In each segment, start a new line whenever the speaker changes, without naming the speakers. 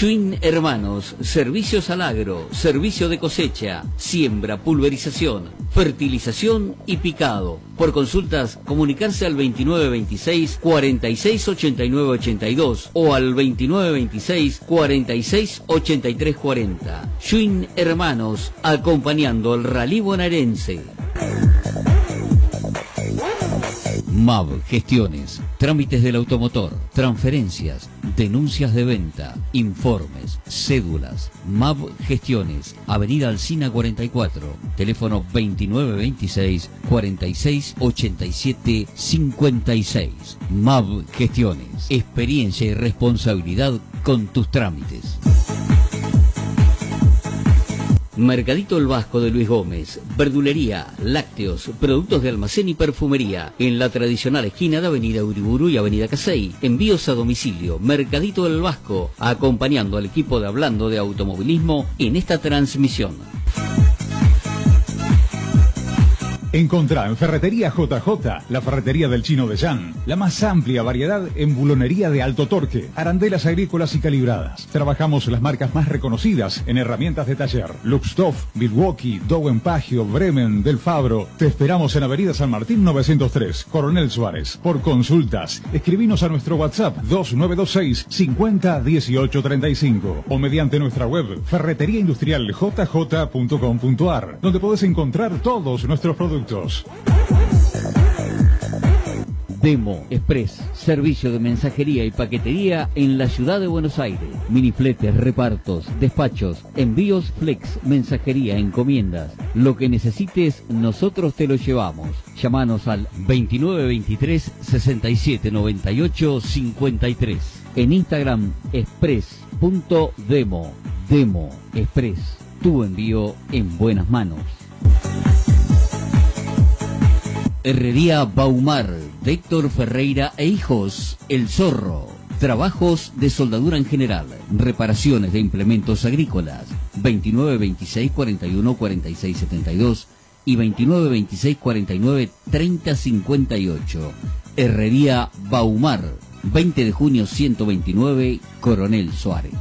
Schwinn Hermanos, servicios al agro, servicio de cosecha, siembra, pulverización, fertilización y picado. Por consultas, comunicarse al 2926 46 89 82 o al 2926 46 83 40. Schwinn Hermanos, acompañando al rally bonaerense. MAV Gestiones, trámites del automotor, transferencias, denuncias de venta, informes, cédulas. MAV Gestiones, Avenida Alsina 44, teléfono 2926 46 87 56. MAV Gestiones, experiencia y responsabilidad con tus trámites. Mercadito El Vasco de Luis Gómez, verdulería, lácteos, productos de almacén y perfumería, en la tradicional esquina de Avenida Uriburu y Avenida Casey. Envíos a domicilio, Mercadito El Vasco, acompañando al equipo de Hablando de Automovilismo en esta transmisión.
Encontrá en Ferretería JJ, la ferretería del Chino de Jan, la más amplia variedad en bulonería de alto torque, arandelas agrícolas y calibradas. Trabajamos las marcas más reconocidas en herramientas de taller: Luxtoff, Milwaukee, Dowen Pagio, Bremen, Del Fabro. Te esperamos en Avenida San Martín 903, Coronel Suárez. Por consultas, escribinos a nuestro WhatsApp 2926 50 18 35 o mediante nuestra web ferreteriaindustrialjj.com.ar, donde podés encontrar todos nuestros productos.
Demo Express, servicio de mensajería y paquetería en la ciudad de Buenos Aires. Minifletes, repartos, despachos, envíos flex, mensajería, encomiendas. Lo que necesites, nosotros te lo llevamos. Llámanos al 2923 67 98 53. En Instagram, express.demo. Demo Express, tu envío en buenas manos. Herrería Baumar, de Héctor Ferreira e Hijos, El Zorro. Trabajos de soldadura en general, reparaciones de implementos agrícolas. 2926 41 46 72 y 2926 49 30 58. Herrería Baumar, 20 de junio 129, Coronel Suárez.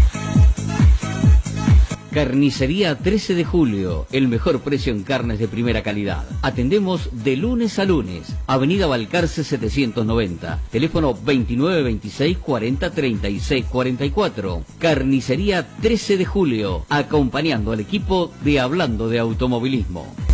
Carnicería 13 de julio, el mejor precio en carnes de primera calidad. Atendemos de lunes a lunes. Avenida Balcarce 790, teléfono 2926 40 36 44. Carnicería 13 de julio, acompañando al equipo de Hablando de Automovilismo.